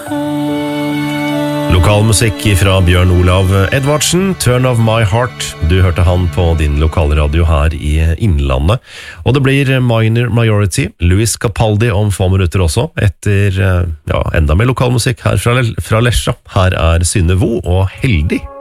Lokalmusikk fra Bjørn Olav Edvardsen, Turn of My Heart. Du hørte han på din lokalradio her i Innlandet. Og det blir Minor Majority, Louis Capaldi om få minutter også, etter enda mer lokalmusikk her fra Lesja. Her er Synne Vo og Heldig.